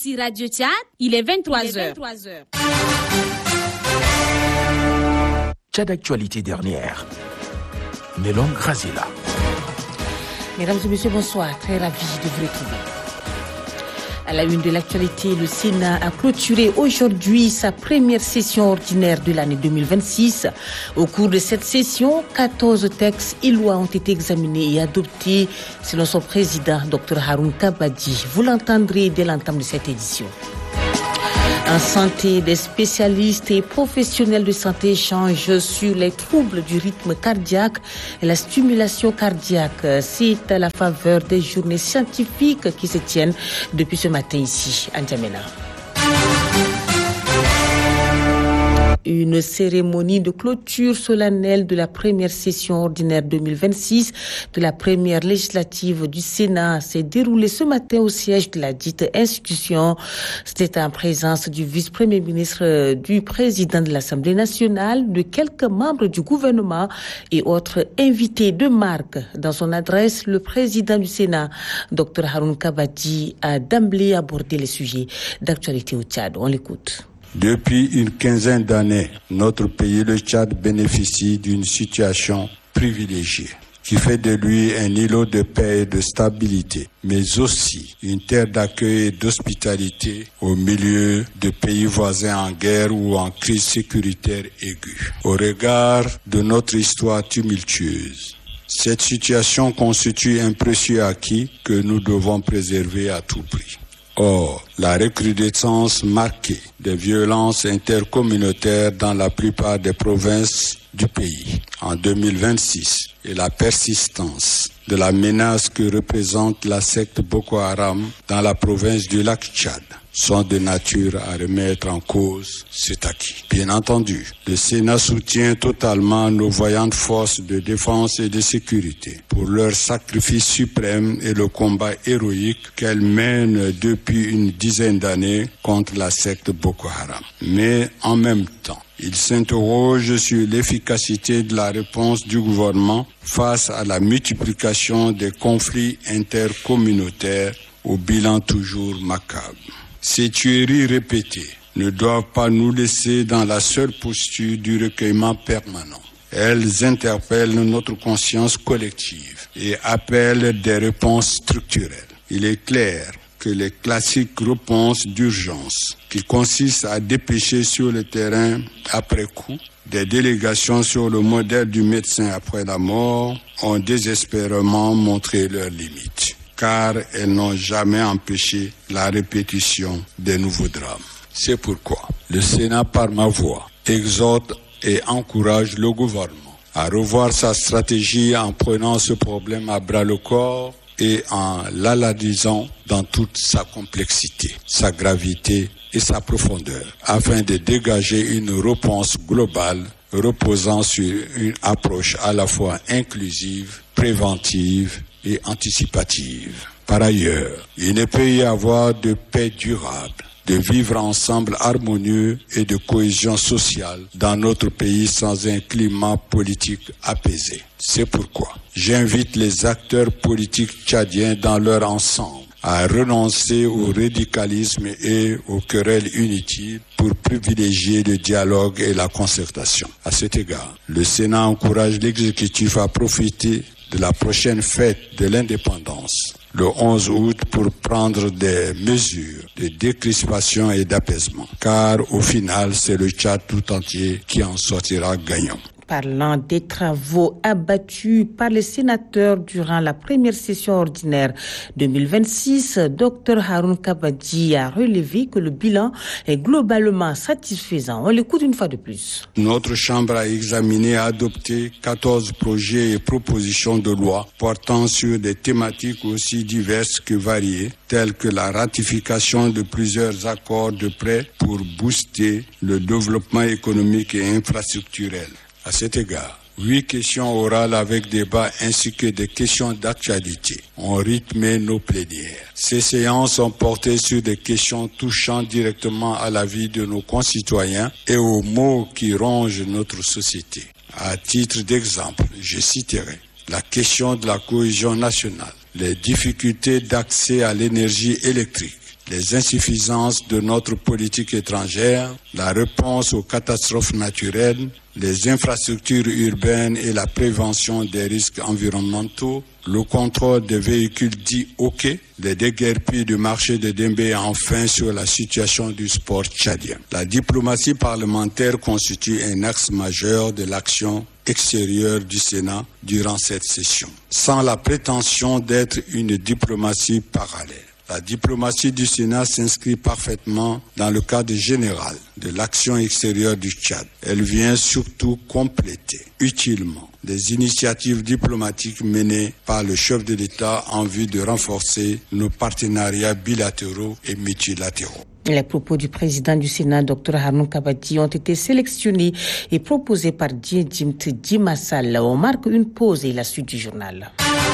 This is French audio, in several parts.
Sur Radio Tchad, il est 23h. Tchad Actualité dernière. Nélon Grazila. Mesdames et messieurs, bonsoir. Très ravi de vous retrouver. À la une de l'actualité, le Sénat a clôturé aujourd'hui sa première session ordinaire de l'année 2026. Au cours de cette session, 14 textes et lois ont été examinés et adoptés selon son président, Dr Haroun Kabadi. Vous l'entendrez dès l'entame de cette édition. En santé, des spécialistes et professionnels de santé échangent sur les troubles du rythme cardiaque et la stimulation cardiaque. C'est à la faveur des journées scientifiques qui se tiennent depuis ce matin ici, à N'Djamena. Une cérémonie de clôture solennelle de la première session ordinaire 2026 de la première législative du Sénat s'est déroulée ce matin au siège de la dite institution. C'était en présence du vice-premier ministre, du président de l'Assemblée nationale, de quelques membres du gouvernement et autres invités de marque. Dans son adresse, le président du Sénat, Dr Haroun Kabadi, a d'emblée abordé les sujets d'actualité au Tchad. On l'écoute. Depuis une quinzaine d'années, notre pays, le Tchad, bénéficie d'une situation privilégiée qui fait de lui un îlot de paix et de stabilité, mais aussi une terre d'accueil et d'hospitalité au milieu de pays voisins en guerre ou en crise sécuritaire aiguë. Au regard de notre histoire tumultueuse, cette situation constitue un précieux acquis que nous devons préserver à tout prix. Or, la recrudescence marquée des violences intercommunautaires dans la plupart des provinces du pays en 2026 et la persistance de la menace que représente la secte Boko Haram dans la province du lac Tchad sont de nature à remettre en cause cet acquis. Bien entendu, le Sénat soutient totalement nos voyantes forces de défense et de sécurité pour leur sacrifice suprême et le combat héroïque qu'elles mènent depuis une dizaine d'années contre la secte Boko Haram. Mais en même temps, il s'interroge sur l'efficacité de la réponse du gouvernement face à la multiplication des conflits intercommunautaires au bilan toujours macabre. Ces tueries répétées ne doivent pas nous laisser dans la seule posture du recueillement permanent. Elles interpellent notre conscience collective et appellent des réponses structurelles. Il est clair que les classiques réponses d'urgence, qui consistent à dépêcher sur le terrain après coup des délégations sur le modèle du médecin après la mort, ont désespérément montré leurs limites, car elles n'ont jamais empêché la répétition des nouveaux drames. C'est pourquoi le Sénat, par ma voix, exhorte et encourage le gouvernement à revoir sa stratégie en prenant ce problème à bras-le-corps et en l'analysant dans toute sa complexité, sa gravité et sa profondeur, afin de dégager une réponse globale reposant sur une approche à la fois inclusive, préventive et anticipative. Par ailleurs, il ne peut y avoir de paix durable, de vivre ensemble harmonieux et de cohésion sociale dans notre pays sans un climat politique apaisé. C'est pourquoi j'invite les acteurs politiques tchadiens dans leur ensemble à renoncer au radicalisme et aux querelles inutiles pour privilégier le dialogue et la concertation. À cet égard, le Sénat encourage l'exécutif à profiter de la prochaine fête de l'indépendance, le 11 août, pour prendre des mesures de décrispation et d'apaisement. Car au final, c'est le Tchad tout entier qui en sortira gagnant. Parlant des travaux abattus par les sénateurs durant la première session ordinaire 2026, Dr Haroun Kabadi a relevé que le bilan est globalement satisfaisant. On l'écoute une fois de plus. Notre Chambre a examiné et adopté 14 projets et propositions de loi portant sur des thématiques aussi diverses que variées, telles que la ratification de plusieurs accords de prêt pour booster le développement économique et infrastructurel. À cet égard, 8 questions orales avec débat ainsi que des questions d'actualité ont rythmé nos plénières. Ces séances ont porté sur des questions touchant directement à la vie de nos concitoyens et aux maux qui rongent notre société. À titre d'exemple, je citerai la question de la cohésion nationale, les difficultés d'accès à l'énergie électrique, les insuffisances de notre politique étrangère, la réponse aux catastrophes naturelles, les infrastructures urbaines et la prévention des risques environnementaux, le contrôle des véhicules dits OK, les déguerpis du marché de Dembé et enfin sur la situation du sport tchadien. La diplomatie parlementaire constitue un axe majeur de l'action extérieure du Sénat durant cette session, sans la prétention d'être une diplomatie parallèle. La diplomatie du Sénat s'inscrit parfaitement dans le cadre général de l'action extérieure du Tchad. Elle vient surtout compléter utilement des initiatives diplomatiques menées par le chef de l'État en vue de renforcer nos partenariats bilatéraux et multilatéraux. Les propos du président du Sénat, Dr Haroun Kabati, ont été sélectionnés et proposés par Diedimt Dimassal. On marque une pause et la suite du journal.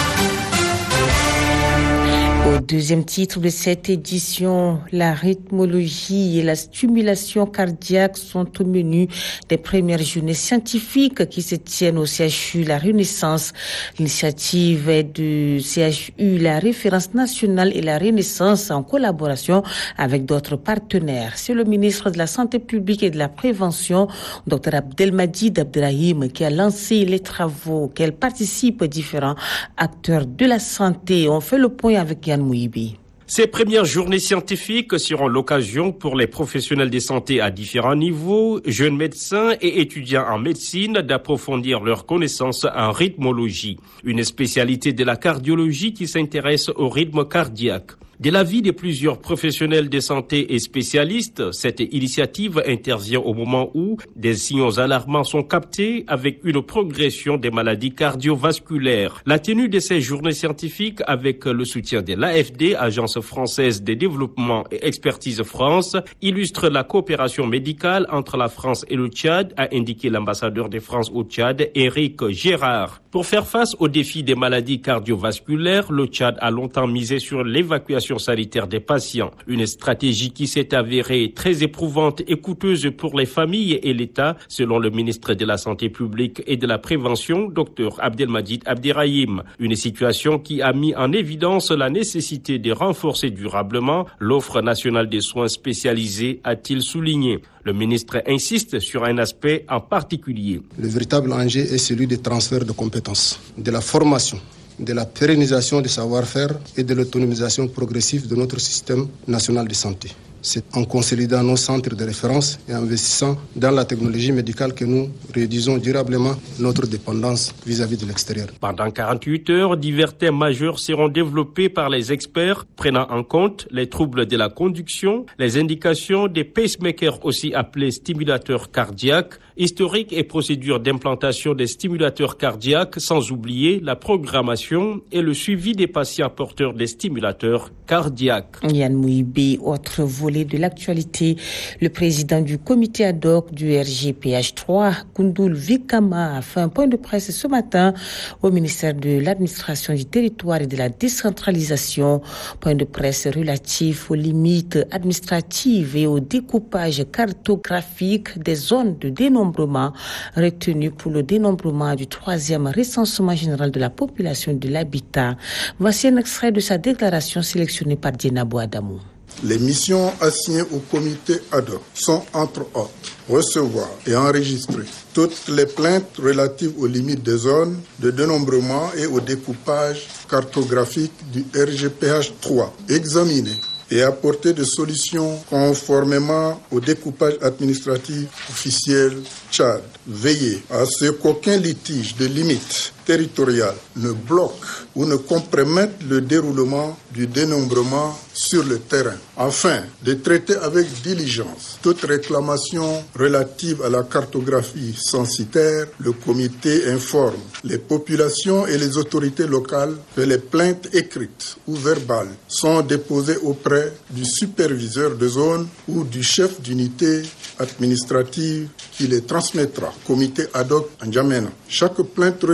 Au deuxième titre de cette édition, la rythmologie et la stimulation cardiaque sont au menu des premières journées scientifiques qui se tiennent au CHU La Renaissance. L'initiative est de CHU, la référence nationale et la Renaissance en collaboration avec d'autres partenaires. C'est le ministre de la Santé publique et de la Prévention, Dr Abdelmadjid Abderrahim, qui a lancé les travaux auxquels participent différents acteurs de la santé. On fait le point avec Yann Mouibi. Ces premières journées scientifiques seront l'occasion pour les professionnels de santé à différents niveaux, jeunes médecins et étudiants en médecine, d'approfondir leurs connaissances en rythmologie, une spécialité de la cardiologie qui s'intéresse au rythme cardiaque. De l'avis de plusieurs professionnels de santé et spécialistes, cette initiative intervient au moment où des signaux alarmants sont captés avec une progression des maladies cardiovasculaires. La tenue de ces journées scientifiques avec le soutien de l'AFD, Agence française de développement et expertise France, illustre la coopération médicale entre la France et le Tchad, a indiqué l'ambassadeur de France au Tchad, Éric Gérard. Pour faire face aux défis des maladies cardiovasculaires, le Tchad a longtemps misé sur l'évacuation sanitaire des patients. Une stratégie qui s'est avérée très éprouvante et coûteuse pour les familles et l'État, selon le ministre de la Santé publique et de la Prévention, Dr Abdelmadjid Abderrahim. Une situation qui a mis en évidence la nécessité de renforcer durablement l'offre nationale des soins spécialisés, a-t-il souligné. Le ministre insiste sur un aspect en particulier. Le véritable enjeu est celui des transferts de compétences, de la formation, de la pérennisation des savoir-faire et de l'autonomisation progressive de notre système national de santé. C'est en consolidant nos centres de référence et en investissant dans la technologie médicale que nous réduisons durablement notre dépendance vis-à-vis de l'extérieur. Pendant 48 heures, divers thèmes majeurs seront développés par les experts, prenant en compte les troubles de la conduction, les indications des pacemakers aussi appelés stimulateurs cardiaques, historique et procédure d'implantation des stimulateurs cardiaques, sans oublier la programmation et le suivi des patients porteurs des stimulateurs cardiaques. Yann Mouibi, autre volet de l'actualité, le président du comité ad hoc du RGPH3, Koundoul Vikama, a fait un point de presse ce matin au ministère de l'administration du territoire et de la décentralisation. Point de presse relatif aux limites administratives et au découpage cartographique des zones de dénombrement retenues pour le dénombrement du 3e recensement général de la population de l'habitat. Voici un extrait de sa déclaration sélectionnée par Dienabo Adamou. Les missions assignées au comité ad hoc sont, entre autres, recevoir et enregistrer toutes les plaintes relatives aux limites des zones de dénombrement et au découpage cartographique du RGPH 3, examiner et apporter des solutions conformément au découpage administratif officiel Tchad. Veiller à ce qu'aucun litige de limite territoriale ne bloque ou ne compromette le déroulement du dénombrement sur le terrain. Afin de traiter avec diligence toute réclamation relative à la cartographie censitaire, le comité informe les populations et les autorités locales que les plaintes écrites ou verbales sont déposées auprès du superviseur de zone ou du chef d'unité administrative qui les transmettra. Comité ad hoc en N'Djamena. Chaque plainte reçue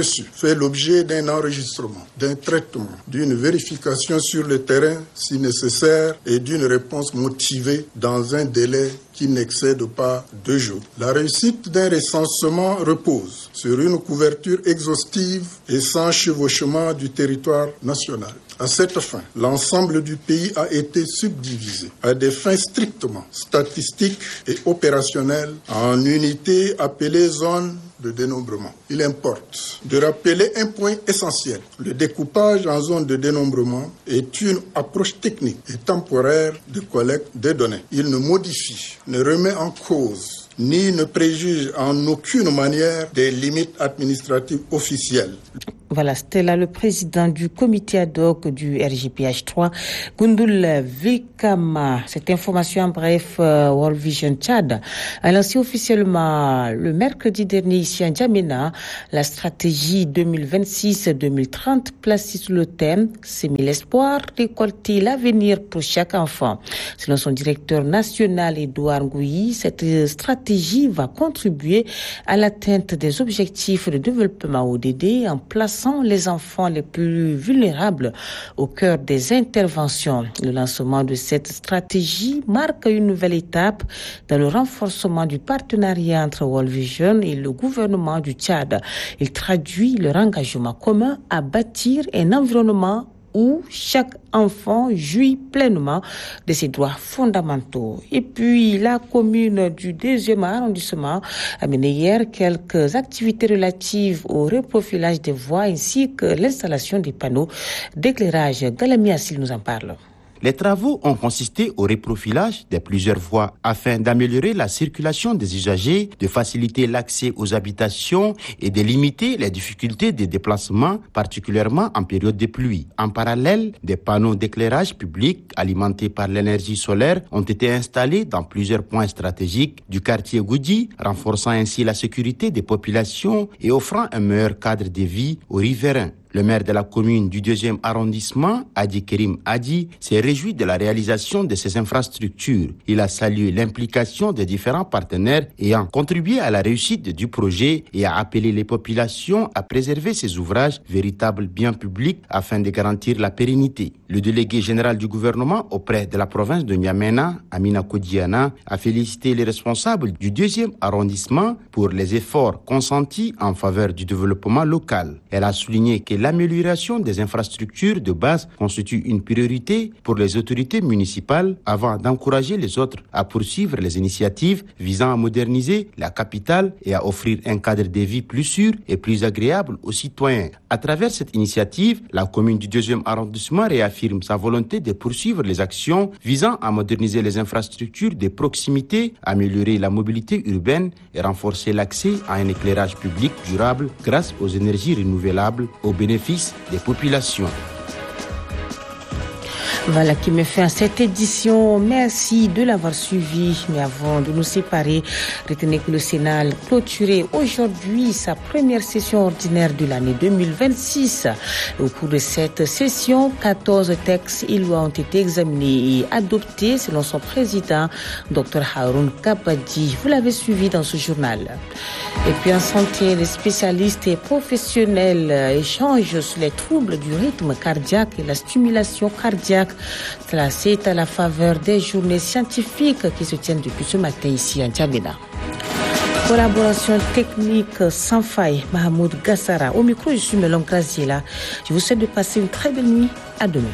fait l'objet d'un enregistrement, d'un traitement, d'une vérification sur le terrain si nécessaire et d'une réponse motivée dans un délai qui n'excède pas 2 jours. La réussite d'un recensement repose sur une couverture exhaustive et sans chevauchement du territoire national. À cette fin, l'ensemble du pays a été subdivisé à des fins strictement statistiques et opérationnelles en unités appelées zones de dénombrement. Il importe de rappeler un point essentiel. Le découpage en zones de dénombrement est une approche technique et temporaire de collecte des données. Il ne modifie, ne remet en cause ni ne préjuge en aucune manière des limites administratives officielles. Voilà, c'était là le président du comité ad hoc du RGPH3, Gundul Vikama. Cette information en bref, World Vision Tchad a lancé officiellement le mercredi dernier ici à N'Djamena la stratégie 2026-2030 placée sous le thème « Semer l'espoir, récolter l'avenir pour chaque enfant ». Selon son directeur national Edouard Ngouyi, cette stratégie va contribuer à l'atteinte des objectifs de développement ODD en plaçant les enfants les plus vulnérables au cœur des interventions. Le lancement de cette stratégie marque une nouvelle étape dans le renforcement du partenariat entre World Vision et le gouvernement du Tchad. Il traduit leur engagement commun à bâtir un environnement où chaque enfant jouit pleinement de ses droits fondamentaux. Et puis, la commune du 2e arrondissement a mené hier quelques activités relatives au reprofilage des voies ainsi que l'installation des panneaux d'éclairage. Galami Assil nous en parle. Les travaux ont consisté au reprofilage de plusieurs voies afin d'améliorer la circulation des usagers, de faciliter l'accès aux habitations et de limiter les difficultés de déplacement, particulièrement en période de pluie. En parallèle, des panneaux d'éclairage public alimentés par l'énergie solaire ont été installés dans plusieurs points stratégiques du quartier Goudi, renforçant ainsi la sécurité des populations et offrant un meilleur cadre de vie aux riverains. Le maire de la commune du 2e arrondissement, Adi Kerim Adi, s'est réjoui de la réalisation de ces infrastructures. Il a salué l'implication des différents partenaires ayant contribué à la réussite du projet et a appelé les populations à préserver ces ouvrages, véritables biens publics, afin de garantir la pérennité. Le délégué général du gouvernement auprès de la province de N'Djamena, Amina Kodiana, a félicité les responsables du 2e arrondissement pour les efforts consentis en faveur du développement local. Elle a souligné que l'amélioration des infrastructures de base constitue une priorité pour les autorités municipales avant d'encourager les autres à poursuivre les initiatives visant à moderniser la capitale et à offrir un cadre de vie plus sûr et plus agréable aux citoyens. À travers cette initiative, la commune du 2e arrondissement réaffirme sa volonté de poursuivre les actions visant à moderniser les infrastructures de proximité, améliorer la mobilité urbaine et renforcer l'accès à un éclairage public durable grâce aux énergies renouvelables au bénéfice des populations. Voilà qui me fait à cette édition. Merci de l'avoir suivi. Mais avant de nous séparer, retenez que le Sénat a clôturé aujourd'hui sa première session ordinaire de l'année 2026. Au cours de cette session, 14 textes et lois ont été examinés et adoptés selon son président, Dr Haroun Kabadi. Vous l'avez suivi dans ce journal. Et puis en santé, les spécialistes et professionnels échangent sur les troubles du rythme cardiaque et la stimulation cardiaque. Cela, c'est à la faveur des journées scientifiques qui se tiennent depuis ce matin ici à N'Djamena. Collaboration technique sans faille, Mahmoud Gassara. Au micro, je suis Melon Graziella. Je vous souhaite de passer une très belle nuit. À demain.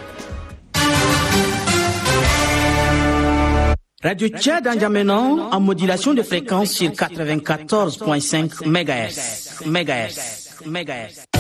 Radio Tchad N'Djamena en modulation de fréquence sur 94.5 MHz.